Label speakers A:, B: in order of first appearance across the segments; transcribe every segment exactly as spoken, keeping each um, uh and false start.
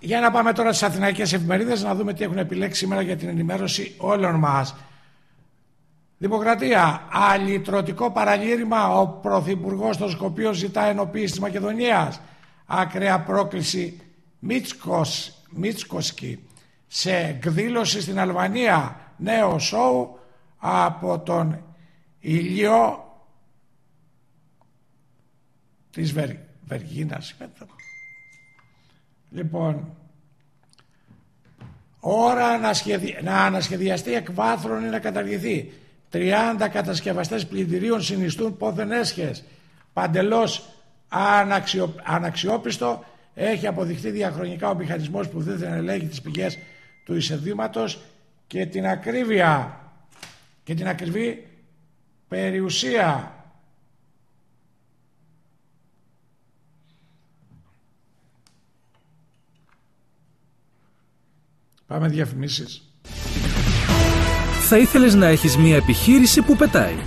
A: Για να πάμε τώρα στις αθηναϊκές εφημερίδες να δούμε τι έχουν επιλέξει σήμερα για την ενημέρωση όλων μας. Δημοκρατία. Αλυτρωτικό παραλήρημα. Ο Πρωθυπουργός στο Σκοπίο ζητά ενοποίηση της Μακεδονίας. Ακραία πρόκληση Μίτσκος, Μίτσκοσκι. Σε εκδήλωση στην Αλβανία. Νέο σοου από τον Ηλιό της Βερ, Βεργίνας. Λοιπόν, ώρα να, σχεδι... να ανασχεδιαστεί εκβάθρον ή να καταργηθεί. τριάντα κατασκευαστές πλυντηρίων συνιστούν πόθεν έσχες. Παντελώς αναξιο... αναξιόπιστο έχει αποδειχθεί διαχρονικά ο μηχανισμός που δεν ελέγχει τις πηγές του εισοδήματος και την ακρίβεια και την ακριβή περιουσία. Πάμε διαφημίσεις.
B: Θα ήθελες να έχεις μια επιχείρηση που πετάει.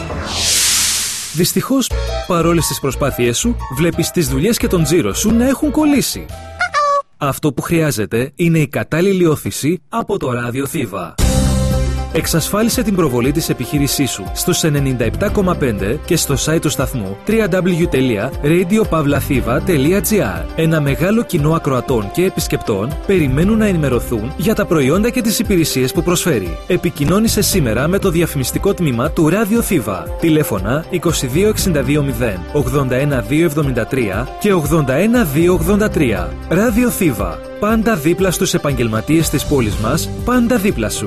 B: Δυστυχώς, παρόλες τις προσπάθειές σου, βλέπεις τις δουλειές και τον τζίρο σου να έχουν κολλήσει. Αυτό που χρειάζεται είναι η κατάλληλη όθηση από το ράδιο Θήβα. Εξασφάλισε την προβολή της επιχείρησής σου στους ενενήντα επτά κόμμα πέντε και στο site του σταθμού double-u double-u double-u τελεία radio pavlathiva τελεία gr. Ένα μεγάλο κοινό ακροατών και επισκεπτών περιμένουν να ενημερωθούν για τα προϊόντα και τις υπηρεσίες που προσφέρει. Επικοινώνησε σήμερα με το διαφημιστικό τμήμα του Ράδιο Θήβα. Τηλέφωνα είκοσι δύο εξήντα δύο μηδέν ογδόντα ένα δύο εβδομήντα τρία και ογδόντα ένα δύο ογδόντα τρία. Ράδιο Θήβα. Πάντα δίπλα στους επαγγελματίες της πόλης μας, πάντα δίπλα σου.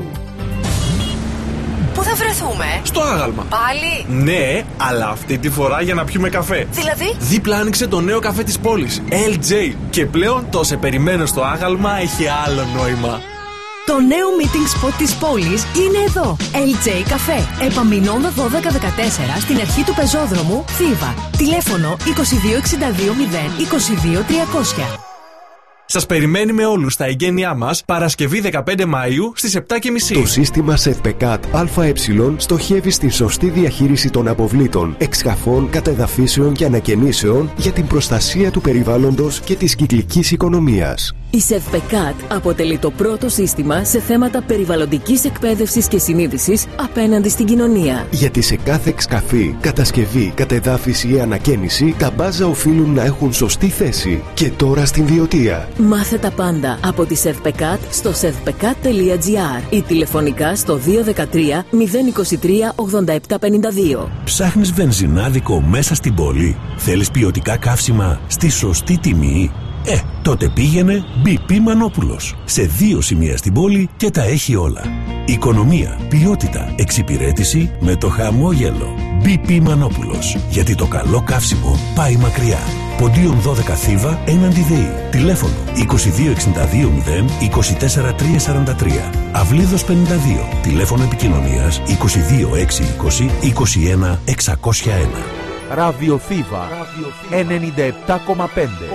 C: Πού θα βρεθούμε?
D: Στο άγαλμα.
C: Πάλι?
D: Ναι, αλλά αυτή τη φορά για να πιούμε καφέ.
C: Δηλαδή?
D: Δίπλα άνοιξε το νέο καφέ της πόλης, ελ τζέι. Και πλέον το σε περιμένω στο άγαλμα έχει άλλο νόημα.
C: Το νέο meeting spot της πόλης είναι εδώ. ελ τζέι Καφέ. Επαμεινώντα δώδεκα δεκατέσσερα στην αρχή του πεζόδρομου Θήβα. Τηλέφωνο είκοσι δύο εξήντα δύο μηδέν είκοσι δύο τριακόσια.
D: Σας περιμένει με όλους στα εγγένειά μας Παρασκευή δεκαπέντε Μαΐου στις επτά και μισή.
E: Το σύστημα ΣΕΔΠΕΚΑΤ ΑΕ στοχεύει στη σωστή διαχείριση των αποβλήτων, εξκαφών, κατεδαφίσεων και ανακαινήσεων για την προστασία του περιβάλλοντος και της κυκλικής οικονομίας.
F: Η ΣΕΔΠΕΚΑΤ αποτελεί το πρώτο σύστημα σε θέματα περιβαλλοντικής εκπαίδευσης και συνείδησης απέναντι στην κοινωνία.
E: Γιατί σε κάθε εξκαφή, κατασκευή, κατεδάφιση ή ανακαίνιση, τα μπάζα οφείλουν να έχουν σωστή θέση. Και τώρα στην Βιωτία.
F: Μάθε τα πάντα από τη ΣΕΔΠΕΚΑΤ στο σεδπεκάτ τελεία gr ή τηλεφωνικά στο δύο ένα τρία μηδέν είκοσι τρία ογδόντα επτά πενήντα δύο.
G: Ψάχνεις βενζινάδικο μέσα στην πόλη? Θέλεις ποιοτικά καύσιμα στη σωστή τιμή? Ε, τότε πήγαινε μπι πι Μανόπουλος. Σε δύο σημεία στην πόλη και τα έχει όλα. Οικονομία, ποιότητα, εξυπηρέτηση με το χαμόγελο. μπι πι Μανόπουλος. Γιατί το καλό καύσιμο πάει μακριά. Ποντίον δώδεκα Θήβα έναντι ΔΕΗ. Τηλέφωνο είκοσι δύο εξήντα δύο μηδέν είκοσι τέσσερα τριακόσια σαράντα τρία. Αυλίδος πενήντα δύο. Τηλέφωνο επικοινωνίας είκοσι δύο εξακόσια είκοσι είκοσι ένα εξακόσια ένα.
H: Ράδιο Θήβα ενενήντα επτά κόμμα πέντε.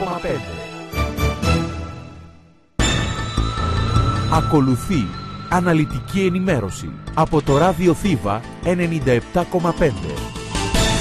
H: Ακολουθεί αναλυτική ενημέρωση από το Ράδιο Θήβα ενενήντα επτά κόμμα πέντε.